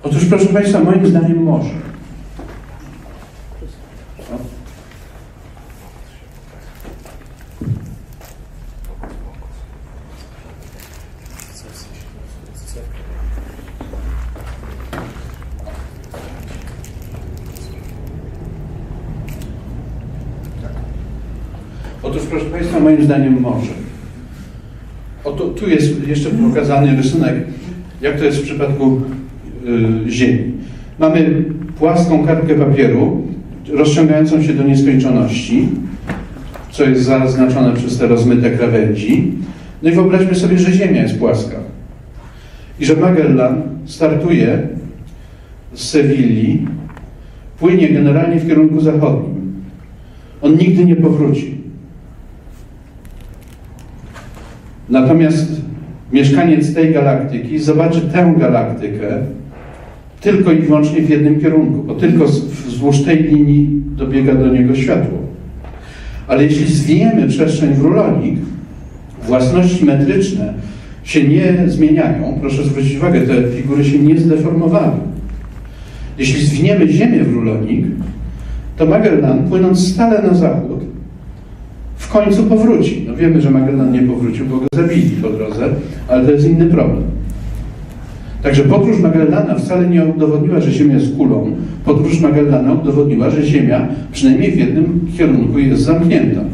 Otóż, proszę Państwa, moim zdaniem może. Otóż, proszę Państwa, moim zdaniem może. Oto tu jest jeszcze pokazany rysunek, jak to jest w przypadku Ziemi. Mamy płaską kartkę papieru, rozciągającą się do nieskończoności, co jest zaznaczone przez te rozmyte krawędzi. No i wyobraźmy sobie, że Ziemia jest płaska i że Magellan startuje z Sewilli, płynie generalnie w kierunku zachodnim. On nigdy nie powróci. Natomiast mieszkaniec tej galaktyki zobaczy tę galaktykę tylko i wyłącznie w jednym kierunku, bo tylko wzdłuż tej linii dobiega do niego światło. Ale jeśli zwijemy przestrzeń w rulonik, własności metryczne się nie zmieniają. Proszę zwrócić uwagę, te figury się nie zdeformowały. Jeśli zwiniemy Ziemię w rulonik, to Magellan, płynąc stale na zachód, w końcu powróci. No wiemy, że Magellan nie powrócił, bo go zabili po drodze, ale to jest inny problem. Także podróż Magellana wcale nie udowodniła, że Ziemia jest kulą. Podróż Magellana udowodniła, że Ziemia przynajmniej w jednym kierunku jest zamknięta.